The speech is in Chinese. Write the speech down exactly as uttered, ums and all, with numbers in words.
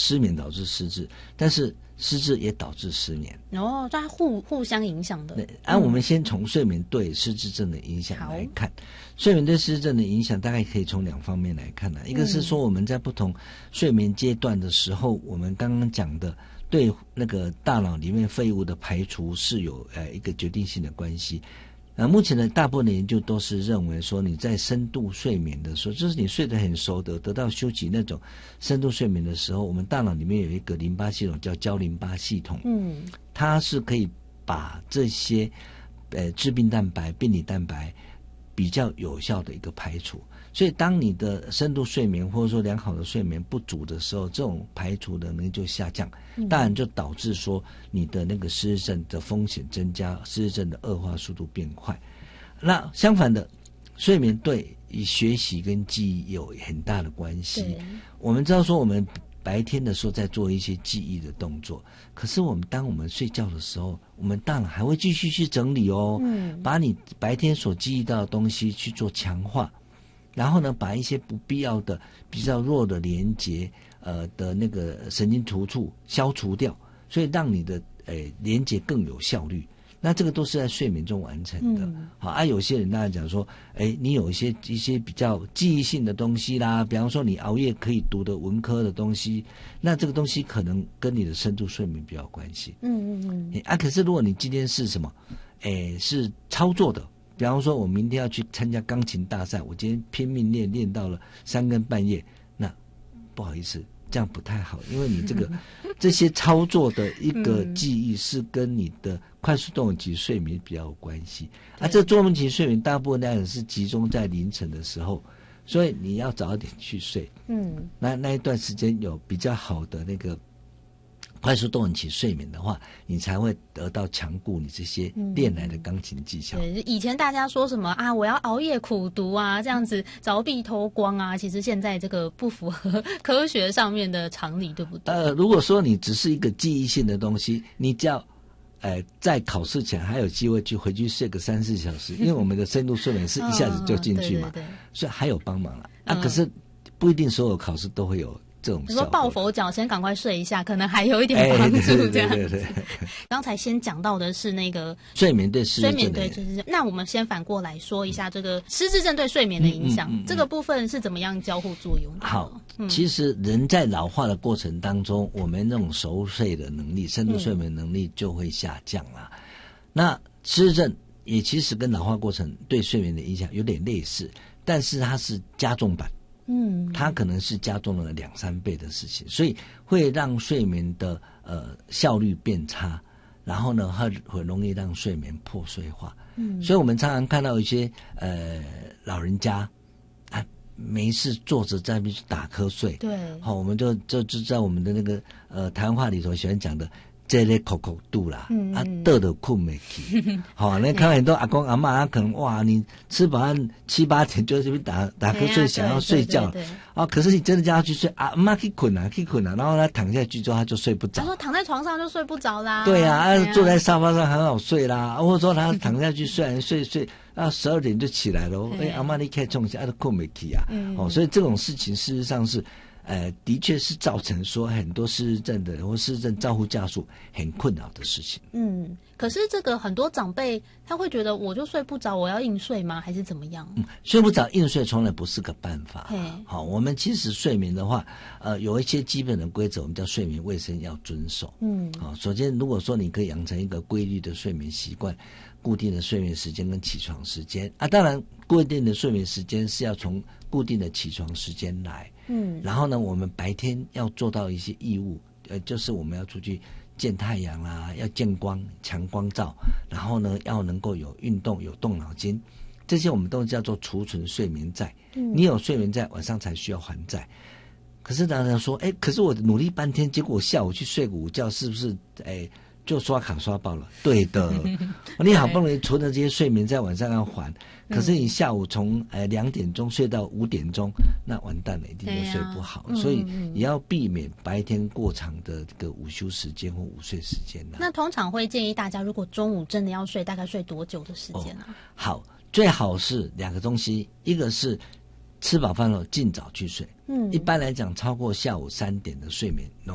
失眠导致失智，但是失智也导致失眠。 哦，它互互相影响的。 对，啊，我们先从睡眠对失智症的影响来看。睡眠对失智症的影响大概可以从两方面来看呢、啊。一个是说我们在不同睡眠阶段的时候，我们刚刚讲的对那个大脑里面废物的排除是有呃一个决定性的关系。呃，目前的大部分的研究都是认为说，你在深度睡眠的时候，就是你睡得很熟的，得到休息那种深度睡眠的时候，我们大脑里面有一个淋巴系统叫胶淋巴系统，嗯，它是可以把这些呃致病蛋白、病理蛋白比较有效的一个排除。所以当你的深度睡眠或者说良好的睡眠不足的时候，这种排除的能力就下降，当然就导致说你的那个失智症的风险增加，失智症的恶化速度变快。那相反的，睡眠对与学习跟记忆有很大的关系。我们知道说我们白天的时候在做一些记忆的动作，可是我们当我们睡觉的时候，我们大脑还会继续去整理哦，嗯，把你白天所记忆到的东西去做强化。然后呢，把一些不必要的、比较弱的连结，呃的那个神经突触消除掉，所以让你的诶连结更有效率。那这个都是在睡眠中完成的。嗯、好啊，有些人当然讲说，诶，你有一些一些比较记忆性的东西啦，比方说你熬夜可以读的文科的东西，那这个东西可能跟你的深度睡眠比较有关系。嗯嗯嗯。啊，可是如果你今天是什么，诶，是操作的。比方说我明天要去参加钢琴大赛，我今天拼命练练到了三更半夜，那不好意思，这样不太好，因为你这个这些操作的一个记忆是跟你的快速动眼期睡眠比较有关系、嗯、啊，这动眼期睡眠大部分那是集中在凌晨的时候，所以你要早一点去睡，嗯，那那一段时间有比较好的那个快速动眼期睡眠的话，你才会得到强固你这些练来的钢琴技巧。 嗯、对，以前大家说什么啊，我要熬夜苦读啊，这样子凿壁偷光啊，其实现在这个不符合科学上面的常理，对不对？ 呃，如果说你只是一个记忆性的东西，你只要呃在考试前还有机会去回去睡个三四小时，因为我们的深度睡眠是一下子就进去嘛，嗯、对对对，所以还有帮忙了啊、嗯。可是不一定所有考试都会有。 你说抱佛脚先赶快睡一下，可能还有一点帮助、哎、这样子。对对对对，刚才先讲到的是那个睡眠对失智症， 睡眠对失智症。那我们先反过来说一下这个失智症对睡眠的影响、嗯嗯嗯嗯，这个部分是怎么样交互作用的？ 好、嗯，其实人在老化的过程当中，我们那种熟睡的能力、深度睡眠能力就会下降啦、嗯。那失智症也其实跟老化过程对睡眠的影响有点类似，但是它是加重版。嗯，它可能是加重了两三倍的事情，所以会让睡眠的呃效率变差，然后呢，很很容易让睡眠破碎化。嗯，所以我们常常看到一些呃老人家啊没事坐着在那边打瞌睡。对，好、哦，我们就就就在我们的那个呃台湾话里头喜欢讲的。这类口口度啦，嗯、啊，得的困没起，好、哦，那看到很多阿公阿嬷，他可能哇，你吃饱饭七八点就这边打打瞌睡，想要睡觉，啊，可是你真的叫他去睡，啊，妈去困啊，去困啊，然后他躺下去之后他就睡不着。 他说躺在床上就睡不着啦。 对呀、啊，啊，坐在沙发上很好睡啦，或者说他躺下去虽然睡睡啊十二点就起来了，哎，阿嬷你可以冲一下，他都困没起啊，嗯、哦，所以这种事情事实上是。呃，的确是造成说很多失智症的人或失智症照护家属很困扰的事情。 嗯，可是这个很多长辈他会觉得我就睡不着，我要硬睡吗？还是怎么样？ 嗯，睡不着硬睡从来不是个办法。好，我们其实睡眠的话，呃，有一些基本的规则，我们叫睡眠卫生要遵守。嗯，好，首先如果说你可以养成一个规律的睡眠习惯，固定的睡眠时间跟起床时间啊，当然固定的睡眠时间是要从固定的起床时间来。嗯，然后呢，我们白天要做到一些义务，呃，就是我们要出去见太阳啦，要见光、强光照，然后呢，要能够有运动、有动脑筋，这些我们都叫做储存睡眠债。嗯，你有睡眠债，晚上才需要还债。可是大家说，哎，可是我努力半天，结果我下午去睡个午觉，是不是？哎。就刷卡刷爆了，对的。你好不容易存的这些睡眠在晚上要还，可是你下午从呃两点钟睡到五点钟，那完蛋了，一定就睡不好。啊、所以也要避免白天过长的这个午休时间或午睡时间、啊、 那通常会建议大家，如果中午真的要睡，大概睡多久的时间呢、啊哦？ 好，最好是两个东西，一个是吃饱饭后尽早去睡。嗯，一般来讲，超过下午三点的睡眠。